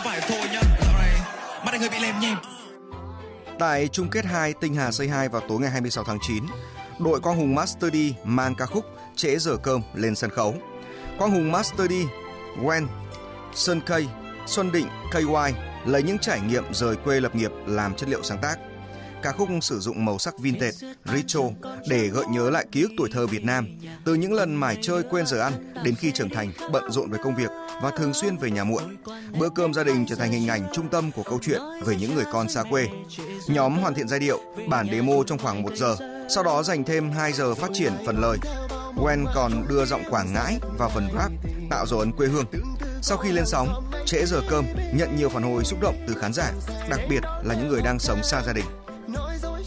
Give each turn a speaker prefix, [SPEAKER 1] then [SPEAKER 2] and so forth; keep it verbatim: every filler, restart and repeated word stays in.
[SPEAKER 1] phải thôi nhá, dạo này mắt anh hơi bị lem nhem.
[SPEAKER 2] Tại chung kết hai Tinh Hà Say Hi vào tối ngày hai mươi sáu tháng chín, đội Quang Hùng Master D mang ca khúc Trễ Giờ Cơm lên sân khấu. Quang Hùng Master D, Gwen, Sơn Cây, Xuân Định, ca y lấy những trải nghiệm rời quê lập nghiệp làm chất liệu sáng tác. Ca khúc sử dụng màu sắc vintage, retro để gợi nhớ lại ký ức tuổi thơ Việt Nam, từ những lần mải chơi quên giờ ăn đến khi trưởng thành bận rộn với công việc và thường xuyên về nhà muộn. Bữa cơm gia đình trở thành hình ảnh trung tâm của câu chuyện về những người con xa quê. Nhóm hoàn thiện giai điệu, bản demo trong khoảng một giờ, sau đó dành thêm hai giờ phát triển phần lời. Gwen còn đưa giọng Quảng Ngãi vào phần rap, tạo dấu ấn quê hương. Sau khi lên sóng, Trễ Giờ Cơm nhận nhiều phản hồi xúc động từ khán giả, đặc biệt là những người đang sống xa gia đình.